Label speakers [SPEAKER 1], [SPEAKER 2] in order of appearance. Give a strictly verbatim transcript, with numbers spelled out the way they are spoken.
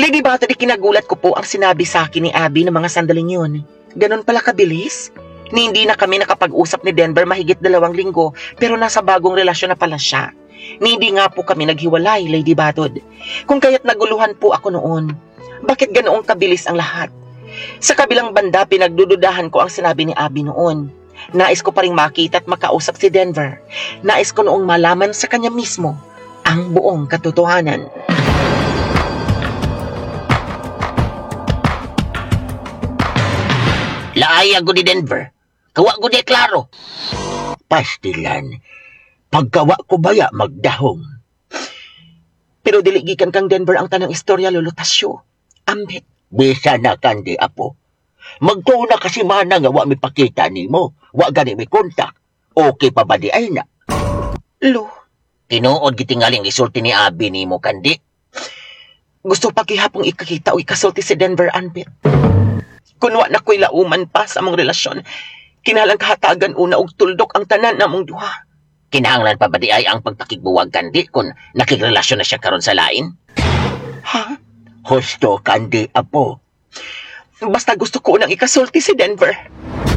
[SPEAKER 1] Lady Bato, di kinagulat ko po ang sinabi sa akin ni Abby ng mga sandaling yun. Ganon pala kabilis? Ni hindi na kami nakapag-usap ni Denver mahigit dalawang linggo, pero nasa bagong relasyon na pala siya. Ni hindi nga po kami naghiwalay, Lady Batod. Kung kaya't naguluhan po ako noon. Bakit ganoong kabilis ang lahat? Sa kabilang banda, pinagdududahan ko ang sinabi ni Abby noon. Nais ko pa ring makita at makausap si Denver. Nais ko noong malaman sa kanya mismo ang buong katotohanan.
[SPEAKER 2] Laaya ko ni Denver. Kawa ko di klaro.
[SPEAKER 3] Pastilan, pagkawa ko baya magdahong.
[SPEAKER 1] Pero diligikan kang Denver ang tanang istorya, lulutasyo. Ambit.
[SPEAKER 3] Bisa na kandi, apo. Magtuo na kasi mana nga wa mi pakita ni mo. Wa gani mi kontak. Okay pa ba di ay na?
[SPEAKER 1] Lo,
[SPEAKER 2] Tinuod gitingaling isulti ni Abby ni mo, kandi.
[SPEAKER 1] gusto pa kihapong ikakita o ikasulti si Denver, Ambit. Kunwa na ko'y lauman pa sa among relasyon. Kinalang kahatagan una og tuldok ang tanan namong duha.
[SPEAKER 2] Kinahanglan pa ba di ay ang pagpakigbuwag, kandi, kung nakikrelasyon na siya karon sa lain?
[SPEAKER 1] Ha?
[SPEAKER 3] Husto kandi, apo.
[SPEAKER 1] Basta gusto ko unang ikasulti si Denver.